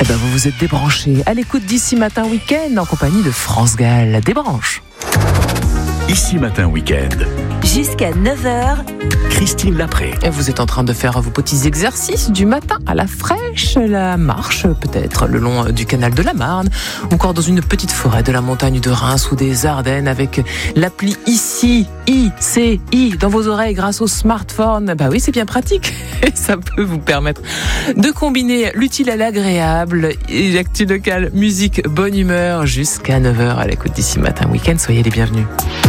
Vous vous êtes débranchés à l'écoute d'Ici Matin Week-end en compagnie de France Gall. Débranche. Ici Matin Week-end. Jusqu'à 9h. Christine Lapré. Et vous êtes en train de faire vos petits exercices du matin à la fraîche, la marche peut-être le long du canal de la Marne, ou encore dans une petite forêt de la montagne de Reims ou des Ardennes avec l'appli ICI, ICI dans vos oreilles grâce au smartphone. Oui, c'est bien pratique et ça peut vous permettre de combiner l'utile à l'agréable. Et actu local, musique, bonne humeur jusqu'à 9h à l'écoute d'Ici Matin Week-end. Soyez les bienvenus.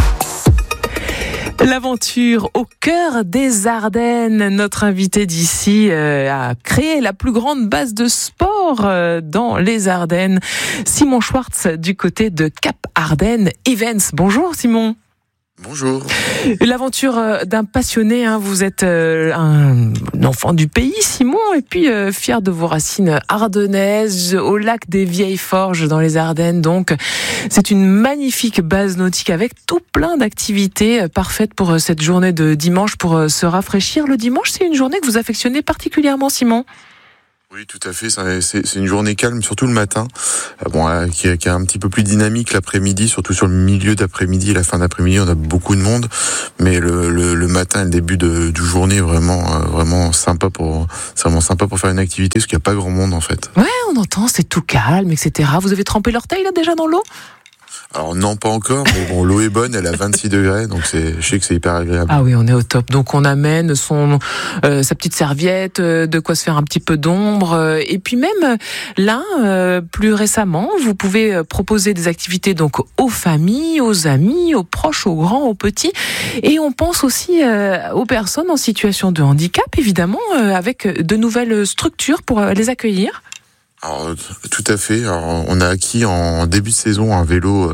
L'aventure au cœur des Ardennes. Notre invité d'ici a créé la plus grande base de sport dans les Ardennes. Simon Schwartz du côté de Cap Ardennes Events. Bonjour Simon. Bonjour. L'aventure d'un passionné, vous êtes un enfant du pays, Simon, et puis fier de vos racines ardennaises, au lac des Vieilles Forges dans les Ardennes. Donc, c'est une magnifique base nautique avec tout plein d'activités parfaites pour cette journée de dimanche pour se rafraîchir. Le dimanche, c'est une journée que vous affectionnez particulièrement, Simon. Oui, tout à fait. C'est une journée calme, surtout le matin, qui est un petit peu plus dynamique l'après-midi, surtout sur le milieu d'après-midi et la fin d'après-midi. On a beaucoup de monde, mais le matin et le début de journée est vraiment sympa c'est vraiment sympa pour faire une activité, parce qu'il n'y a pas grand monde en fait. Ouais, on entend, c'est tout calme, etc. Vous avez trempé l'orteil là déjà dans l'eau ? Alors non, pas encore, mais bon, l'eau est bonne, elle a 26 degrés, donc je sais que c'est hyper agréable. Ah oui, on est au top. Donc on amène sa petite serviette, de quoi se faire un petit peu d'ombre. Et puis même là, plus récemment, vous pouvez proposer des activités donc aux familles, aux amis, aux proches, aux grands, aux petits. Et on pense aussi aux personnes en situation de handicap, évidemment, avec de nouvelles structures pour les accueillir. Alors, tout à fait. Alors, on a acquis en début de saison un vélo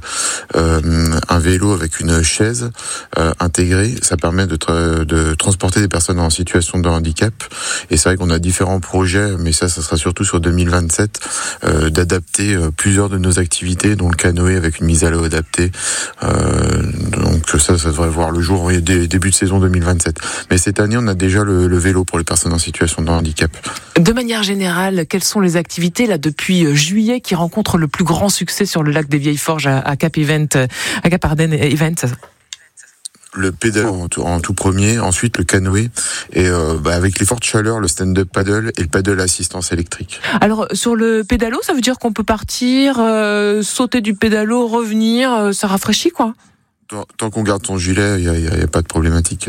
avec une chaise intégrée. Ça permet de transporter des personnes en situation de handicap. Et c'est vrai qu'on a différents projets, mais ça sera surtout sur 2027, d'adapter plusieurs de nos activités, dont le canoë avec une mise à l'eau adaptée. Donc ça devrait voir le jour début de saison 2027. Mais cette année, on a déjà le vélo pour les personnes en situation de handicap. De manière générale, quelles sont les activités là depuis juillet qui rencontrent le plus grand succès sur le lac des Vieilles Forges à Cap Ardennes Events? Le pédalo en tout premier, ensuite le canoë et avec les fortes chaleurs, le stand-up paddle et le paddle assistance électrique. Alors sur le pédalo, ça veut dire qu'on peut partir, sauter du pédalo, revenir, ça rafraîchit quoi? Tant qu'on garde son gilet, il y a pas de problématique.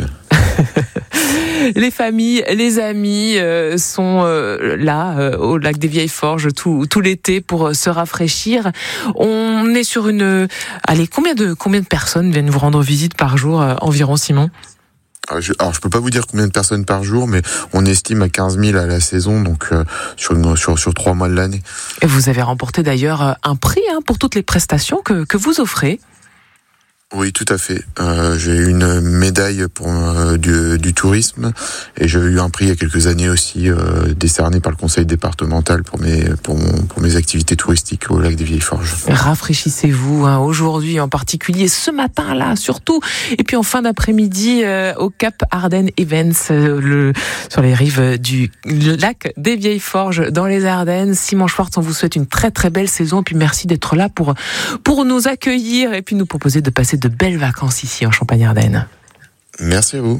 Les familles, les amis sont là au lac des Vieilles Forges tout l'été pour se rafraîchir. On est sur combien de personnes viennent vous rendre visite par jour environ, Simon ? Alors je peux pas vous dire combien de personnes par jour, mais on estime à 15 000 à la saison, donc sur 3 mois de l'année. Et vous avez remporté d'ailleurs un prix pour toutes les prestations que vous offrez. Oui, tout à fait. J'ai eu une médaille pour du tourisme et j'ai eu un prix il y a quelques années aussi décerné par le conseil départemental pour mes activités touristiques au lac des Vieilles Forges. Rafraîchissez-vous aujourd'hui en particulier, ce matin là surtout, et puis en fin d'après-midi au Cap Ardennes Events sur les rives du lac des Vieilles Forges dans les Ardennes. Simon Schwartz, on vous souhaite une très très belle saison et puis merci d'être là pour nous accueillir et puis nous proposer de passer de belles vacances ici en Champagne-Ardenne. Merci à vous.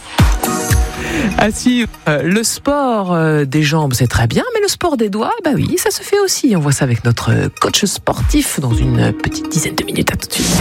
À suivre, le sport des jambes, c'est très bien, mais le sport des doigts, oui, ça se fait aussi. On voit ça avec notre coach sportif dans une petite dizaine de minutes. À tout de suite.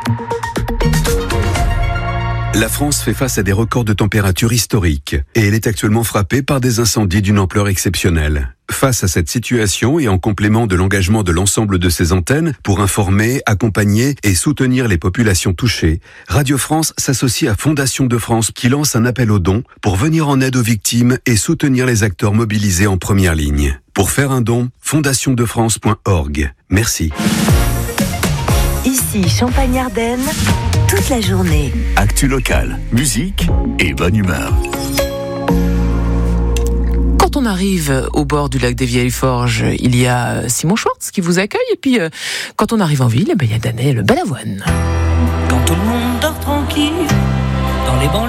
La France fait face à des records de température historiques et elle est actuellement frappée par des incendies d'une ampleur exceptionnelle. Face à cette situation et en complément de l'engagement de l'ensemble de ses antennes pour informer, accompagner et soutenir les populations touchées, Radio France s'associe à Fondation de France qui lance un appel aux dons pour venir en aide aux victimes et soutenir les acteurs mobilisés en première ligne. Pour faire un don, fondationdefrance.org. Merci. Ici Champagne-Ardenne, toute la journée. Actu local, musique et bonne humeur. Quand on arrive au bord du lac des Vieilles Forges, il y a Simon Schwartz qui vous accueille. Et puis, quand on arrive en ville, il y a Daniel Balavoine. Quand tout le monde dort tranquille, dans les banlieues.